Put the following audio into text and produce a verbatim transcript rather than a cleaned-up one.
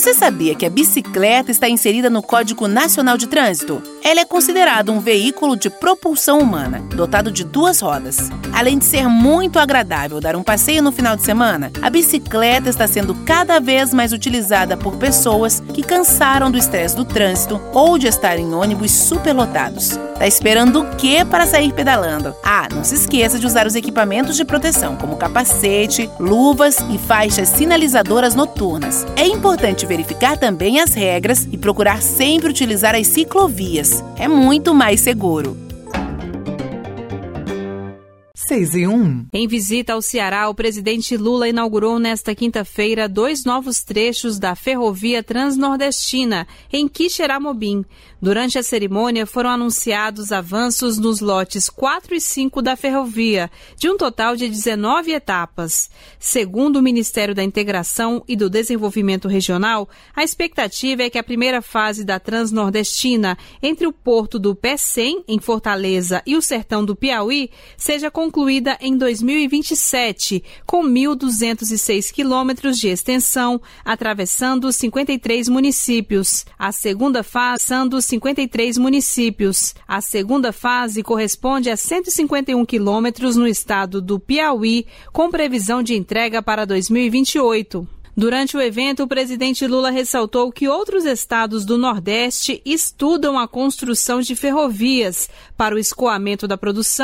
Você sabia que a bicicleta está inserida no Código Nacional de Trânsito? Ela é considerada um veículo de propulsão humana, dotado de duas rodas. Além de ser muito agradável dar um passeio no final de semana, a bicicleta está sendo cada vez mais utilizada por pessoas que cansaram do estresse do trânsito ou de estar em ônibus superlotados. Tá esperando o quê para sair pedalando? Ah, não se esqueça de usar os equipamentos de proteção, como capacete, luvas e faixas sinalizadoras noturnas. É importante verificar também as regras e procurar sempre utilizar as ciclovias. É muito mais seguro. seis e um. Em visita ao Ceará, o presidente Lula inaugurou nesta quinta-feira dois novos trechos da ferrovia transnordestina, em Quixeramobim. Durante a cerimônia, foram anunciados avanços nos lotes quatro e cinco da ferrovia, de um total de dezenove etapas. Segundo o Ministério da Integração e do Desenvolvimento Regional, a expectativa é que a primeira fase da transnordestina, entre o porto do Pecém, em Fortaleza, e o sertão do Piauí, seja concluída concluída em dois mil e vinte e sete, com mil duzentos e seis quilômetros de extensão, atravessando cinquenta e três municípios. A segunda fase, sendo cinquenta e três municípios. A segunda fase corresponde a cento e cinquenta e um quilômetros no estado do Piauí, com previsão de entrega para dois mil e vinte e oito. Durante o evento, o presidente Lula ressaltou que outros estados do Nordeste estudam a construção de ferrovias para o escoamento da produção